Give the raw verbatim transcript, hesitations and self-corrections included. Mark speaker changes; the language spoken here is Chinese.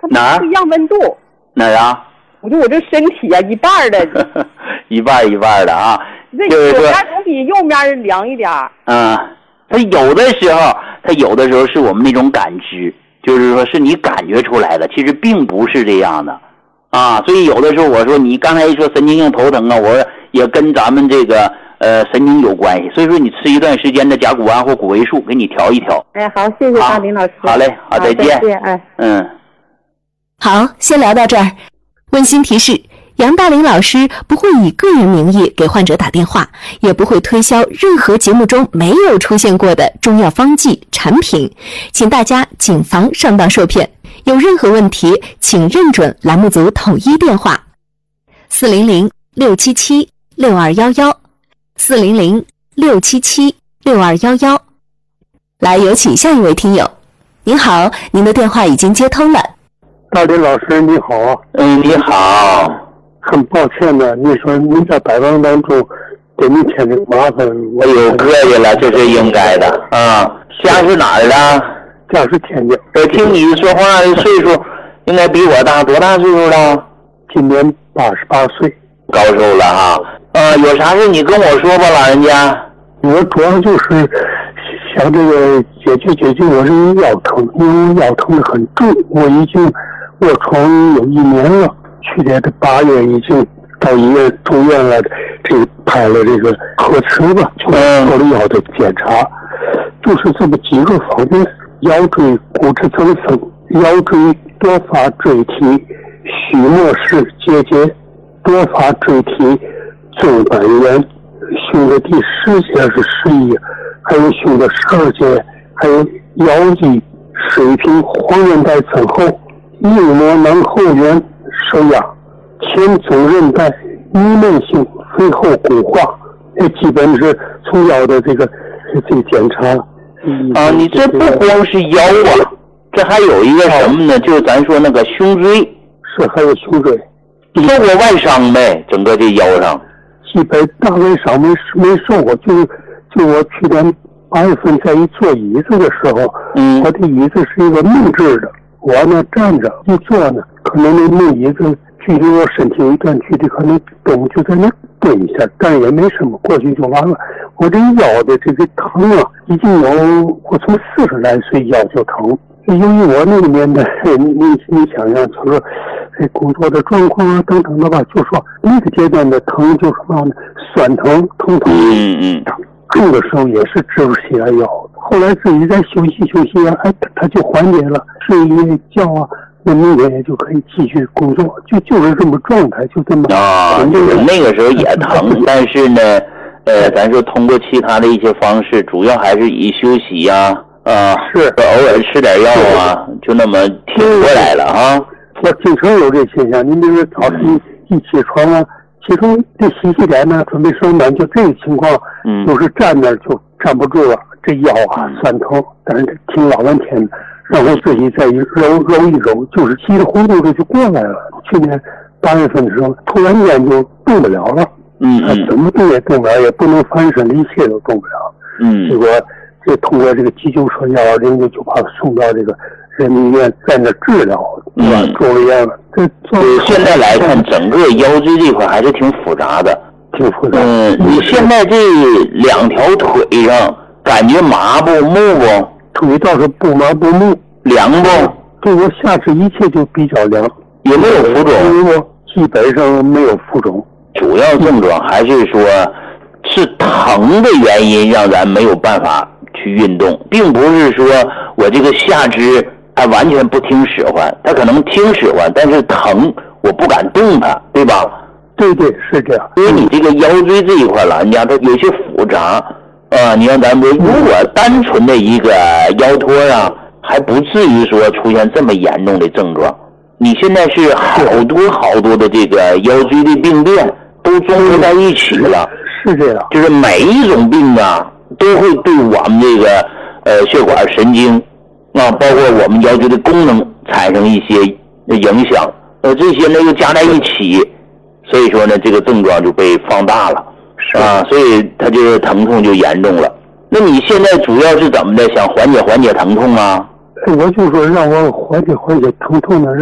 Speaker 1: 哪儿
Speaker 2: 不一样温度。
Speaker 1: 哪儿啊？
Speaker 2: 我就我这身体啊，一半的，
Speaker 1: 一半一半的啊。
Speaker 2: 这
Speaker 1: 就是说
Speaker 2: 左边总比右边凉一点。
Speaker 1: 嗯，它有的时候，它有的时候是我们那种感知，就是说是你感觉出来的，其实并不是这样的啊。所以有的时候我说你刚才一说神经性头疼啊，我说也跟咱们这个呃神经有关系。所以说你吃一段时间的甲钴胺或谷维素，给你调一调。
Speaker 2: 哎，好，谢谢大林老师。
Speaker 1: 好嘞，好，再见。
Speaker 2: 再见，哎，
Speaker 1: 嗯。
Speaker 3: 好，先聊到这儿。温馨提示：杨大林老师不会以个人名义给患者打电话，也不会推销任何节目中没有出现过的中药方剂产品，请大家谨防上当受骗。有任何问题，请认准栏目组统一电话：四零零六七七六二幺幺，四零零六七七六二幺幺。来，有请下一位听友。您好，您的电话已经接通了。
Speaker 4: 大林老师你好。
Speaker 1: 嗯，你好。
Speaker 4: 很抱歉的，你说你在百忙当中给你添这个麻烦。
Speaker 1: 哎呦，客气了，这是应该的啊。家是哪儿的？
Speaker 4: 家是天津。
Speaker 1: 我听你说话的岁数应该比我大，多大岁数了？
Speaker 4: 今年八十八岁。
Speaker 1: 高寿了哈。呃，有啥事你跟我说吧，老人家。
Speaker 4: 我主要就是想这个解决解决我这个腰疼，因为腰疼的很重，我已经卧床有一年了。去年的八月已经到医院住院了，这个拍了这个核磁吧，就做了腰的检查，就是这么几个方面：腰椎骨质增生、腰椎多发椎体须末式结节、多发椎体纵板炎、胸的第十节是十一，还有胸的十二节，还有腰肌水平黄韧带增厚、硬膜囊后缘受压、前总韧带糜烂性肥厚骨化，这基本是从腰的这个这个检查。
Speaker 1: 啊，你这不光是腰啊，这还有一个什么呢？就是咱说那个胸椎，
Speaker 4: 是还有胸椎，
Speaker 1: 受过外伤没？整个这腰上，
Speaker 4: 基本大外伤没没受过，就就我去年八月份在一坐椅子的时候，
Speaker 1: 嗯，
Speaker 4: 我的椅子是一个木质的。我呢站着一坐呢，可能那木椅子距离我身体有一段距离，可能动就在那蹲一下，但也没什么，过去就完了。我这腰的这个疼啊，已经有我从四十来岁腰就疼。由于我那个年代，你你你想想，就说这工作的状况啊等等的吧，就说那个阶段的疼就是嘛呢，酸疼、疼痛。
Speaker 1: 嗯嗯。
Speaker 4: 重的时候也是支不起来腰的，后来自己再休息休息啊，哎，他就缓解了，睡一觉啊，那明天也就可以继续工作，就就是这么状态，就这么
Speaker 1: 啊，就是那个时候也疼，但是呢，呃，咱说通过其他的一些方式，主要还是以休息呀、啊，啊，
Speaker 4: 是
Speaker 1: 偶尔吃点药啊，就那么挺过来了啊。
Speaker 4: 我经常有这现象，你比如说早上一起床啊。其中这洗洗脸呢，准备上班，就这个情况，
Speaker 1: 嗯，
Speaker 4: 就是站那就站不住了，这腰啊酸疼，但是挺老半天的，然后自己再揉揉一揉，就是稀里糊涂的就过来了。去年八月份的时候，突然间就动不了了，
Speaker 1: 嗯
Speaker 4: 嗯，怎么动也动不了，也不能翻身，一切都动不了，
Speaker 1: 嗯，
Speaker 4: 结果这通过这个急救车幺二零就就把他送到这个人民医院，在那治疗，对吧？住院了。这
Speaker 1: 现在来看，整个腰椎这块还是挺复杂的，
Speaker 4: 挺复杂。
Speaker 1: 嗯，你现在这两条腿上感觉麻不木不？
Speaker 4: 腿倒是不麻不木，
Speaker 1: 凉不？
Speaker 4: 对我下肢一切就比较凉，
Speaker 1: 也没有浮肿，
Speaker 4: 因为我基本上没有浮肿。
Speaker 1: 主要症状还是说是疼的原因让咱没有办法去运动，并不是说我这个下肢它完全不听使唤，它可能听使唤，但是疼我不敢动它，对吧？
Speaker 4: 对对，是这样。
Speaker 1: 因为你这个腰椎这一块老人家它有些复杂啊，你像咱们如果单纯的一个腰托啊，还不至于说出现这么严重的症状。你现在是好多好多的这个腰椎的病变都综合在一起了，
Speaker 4: 是这样，
Speaker 1: 就是每一种病啊都会对我们这个呃血管神经啊，包括我们腰椎的功能产生一些影响，呃，这些呢又加在一起，所以说呢这个症状就被放大了，啊，所以它就疼痛就严重了。那你现在主要是怎么的？想缓解缓解疼痛啊？
Speaker 4: 我就说让我缓解缓解疼痛呢。